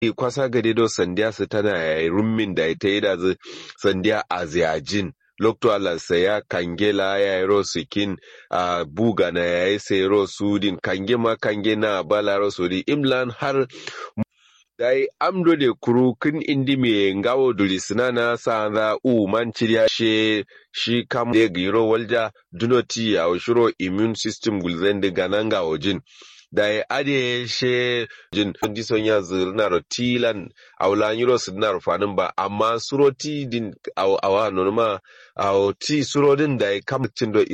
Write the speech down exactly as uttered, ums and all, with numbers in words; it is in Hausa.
kwasa gade do sandiya su tana yayi rummin da ita yi da zu sandiya aziyajin lokto ala saya kange la ya ro sikin a buga na yayi sai ro sudin kange ma kange na bala ro sudi imlan har dai amdo de kuru kin indi me ngawo duli sinana sa za u man chiriya she shi kam de giro walja dunoti ya shiro immune system gulzen de gananga ojin dai ade she jin dison ya zurna rotilan awla nyiro sidna rufanin ba amma suroti din awa norma aw ti surodin dai kam tindo